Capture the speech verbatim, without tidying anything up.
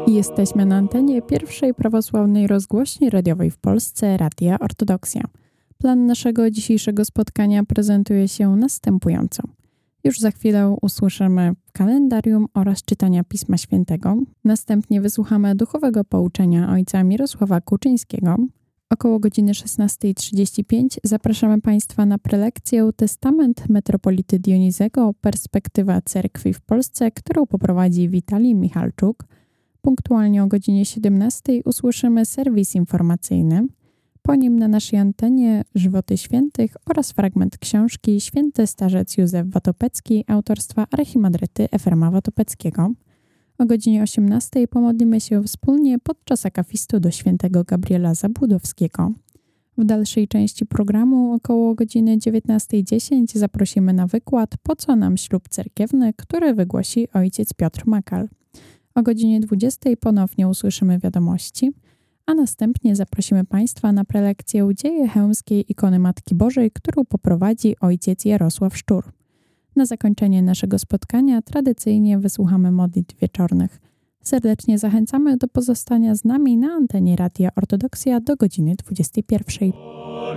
Jesteśmy na antenie pierwszej prawosławnej rozgłośni radiowej w Polsce, Radia Ortodoksja. Plan naszego dzisiejszego spotkania prezentuje się następująco. Już za chwilę usłyszymy kalendarium oraz czytania Pisma Świętego. Następnie wysłuchamy duchowego pouczenia ojca Mirosława Kuczyńskiego. Około godziny szesnasta trzydzieści pięć zapraszamy Państwa na prelekcję Testament metropolity Dionizego – Perspektywa Cerkwi w Polsce, którą poprowadzi Witalij Michalczuk. Punktualnie o godzinie siedemnastej usłyszymy serwis informacyjny. Po nim na naszej antenie Żywoty Świętych oraz fragment książki Święty Starzec Józef Watopecki autorstwa archimandryty Efrema Watopeckiego. O godzinie osiemnastej pomodlimy się wspólnie podczas akafistu do świętego Gabriela Zabłudowskiego. W dalszej części programu około godziny dziewiętnasta dziesięć zaprosimy na wykład Po co nam ślub cerkiewny, który wygłosi ojciec Piotr Makal. O godzinie dwudziestej ponownie usłyszymy wiadomości, a następnie zaprosimy Państwa na prelekcję Dzieje chełmskiej ikony Matki Bożej, którą poprowadzi ojciec Jarosław Szczur. Na zakończenie naszego spotkania tradycyjnie wysłuchamy modlitw wieczornych. Serdecznie zachęcamy do pozostania z nami na antenie Radia Ortodoksja do godziny dwudziestej pierwszej.